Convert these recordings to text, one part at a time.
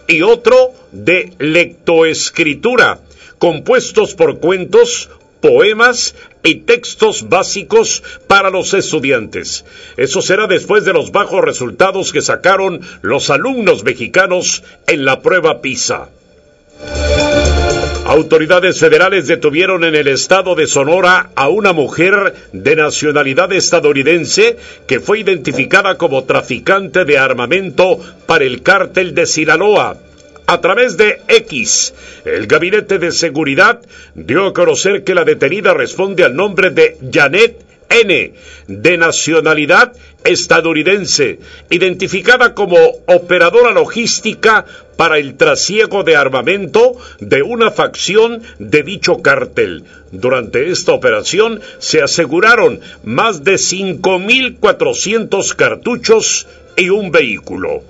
y otro de lectoescritura, compuestos por cuentos, poemas y textos básicos para los estudiantes. Eso será después de los bajos resultados que sacaron los alumnos mexicanos en la prueba PISA. Autoridades federales detuvieron en el estado de Sonora a una mujer de nacionalidad estadounidense que fue identificada como traficante de armamento para el cártel de Sinaloa. A través de X, el Gabinete de Seguridad dio a conocer que la detenida responde al nombre de Janet N., de nacionalidad estadounidense, identificada como operadora logística para el trasiego de armamento de una facción de dicho cártel. Durante esta operación se aseguraron más de 5,400 cartuchos y un vehículo.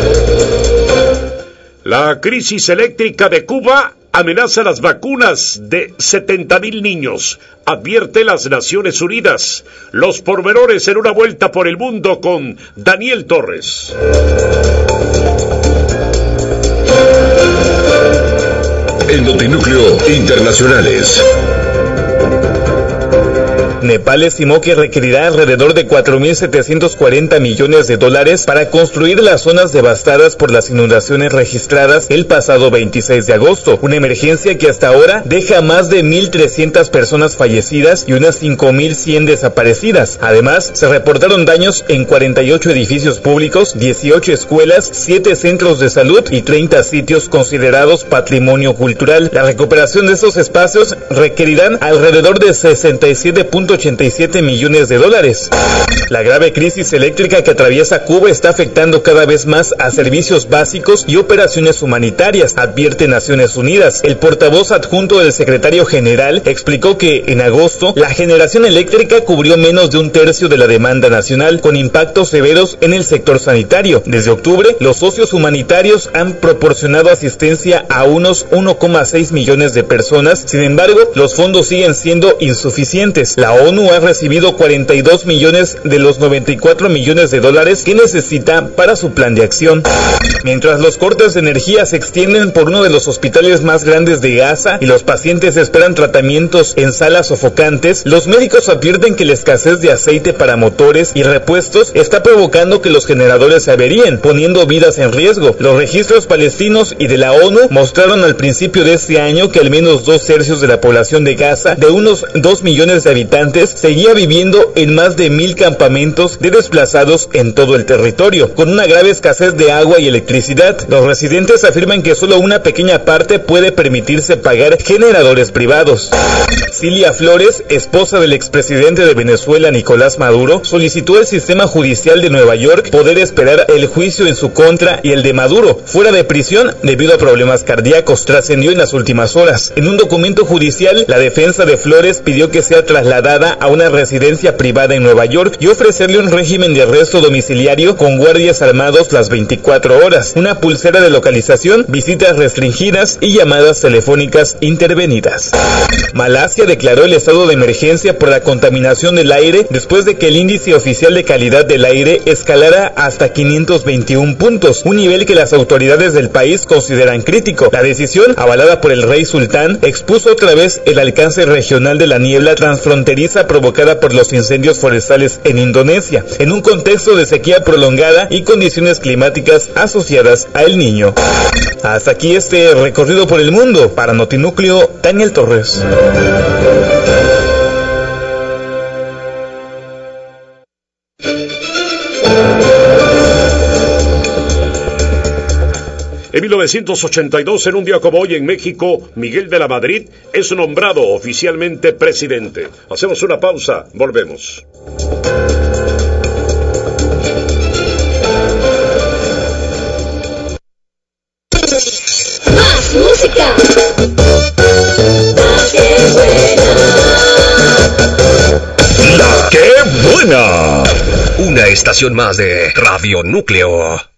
La crisis eléctrica de Cuba amenaza las vacunas de 70,000 niños, advierte las Naciones Unidas. Los pormenores en una vuelta por el mundo con Daniel Torres. En Notinúcleo Internacionales. Nepal estimó que requerirá alrededor de 4.740 millones de dólares para construir las zonas devastadas por las inundaciones registradas el pasado 26 de agosto, una emergencia que hasta ahora deja más de 1.300 personas fallecidas y unas 5.100 desaparecidas. Además, se reportaron daños en 48 edificios públicos, 18 escuelas, 7 centros de salud y 30 sitios considerados patrimonio cultural. La recuperación de estos espacios requerirán alrededor de 67.87 millones de dólares. La grave crisis eléctrica que atraviesa Cuba está afectando cada vez más a servicios básicos y operaciones humanitarias, advierte Naciones Unidas. El portavoz adjunto del secretario general explicó que en agosto la generación eléctrica cubrió menos de un tercio de la demanda nacional, con impactos severos en el sector sanitario. Desde octubre, los socios humanitarios han proporcionado asistencia a unos 1,6 millones de personas. Sin embargo, los fondos siguen siendo insuficientes. La ONU ha recibido 42 millones de los 94 millones de dólares que necesita para su plan de acción. Mientras los cortes de energía se extienden por uno de los hospitales más grandes de Gaza y los pacientes esperan tratamientos en salas sofocantes, los médicos advierten que la escasez de aceite para motores y repuestos está provocando que los generadores se averíen, poniendo vidas en riesgo. Los registros palestinos y de la ONU mostraron al principio de este año que al menos 2/3 de la población de Gaza, de unos 2 millones de habitantes, seguía viviendo en más de 1,000 campamentos de desplazados en todo el territorio, con una grave escasez de agua y electricidad. Los residentes afirman que solo una pequeña parte puede permitirse pagar generadores privados. Cilia Flores, esposa del expresidente de Venezuela Nicolás Maduro, solicitó al sistema judicial de Nueva York poder esperar el juicio en su contra y el de Maduro fuera de prisión debido a problemas cardíacos, trascendió en las últimas horas. En un documento judicial, la defensa de Flores pidió que sea trasladada a una residencia privada en Nueva York y ofrecerle un régimen de arresto domiciliario con guardias armados las 24 horas, una pulsera de localización, visitas restringidas y llamadas telefónicas intervenidas. Malasia declaró el estado de emergencia por la contaminación del aire después de que el índice oficial de calidad del aire escalara hasta 521 puntos, un nivel que las autoridades del país consideran crítico. La decisión, avalada por el rey sultán, expuso otra vez el alcance regional de la niebla transfronteriza provocada por los incendios forestales en Indonesia, en un contexto de sequía prolongada y condiciones climáticas asociadas a El Niño. Hasta aquí este recorrido por el mundo. Para Notinúcleo, Daniel Torres. En 1982, en un día como hoy en México, Miguel de la Madrid es nombrado oficialmente presidente. Hacemos una pausa, volvemos. Más música. La que buena. ¡La que buena! Una estación más de Radio Núcleo.